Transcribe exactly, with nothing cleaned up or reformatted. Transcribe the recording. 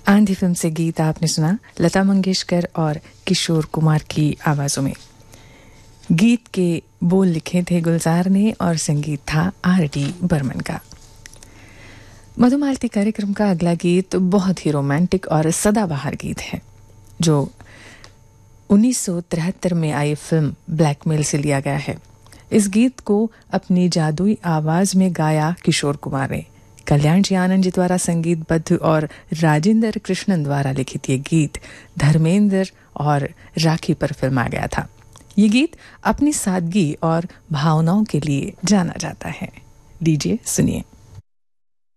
आंधी फिल्म से गीत आपने सुना लता मंगेशकर और किशोर कुमार की आवाज़ों में। गीत के बोल लिखे थे गुलजार ने और संगीत था आर डी बर्मन का। मधुमालती कार्यक्रम का अगला गीत बहुत ही रोमांटिक और सदाबहार गीत है जो उन्नीस सौ तिहत्तर में आई फिल्म ब्लैकमेल से लिया गया है। इस गीत को अपनी जादुई आवाज में गाया किशोर कुमार ने। कल्याण जी आनंद जी द्वारा संगीतबद्ध और राजेंद्र कृष्णन द्वारा लिखित ये गीत धर्मेंद्र और राखी पर फिल्माया गया था। ये गीत अपनी सादगी और भावनाओं के लिए जाना जाता है। लीजिए सुनिए।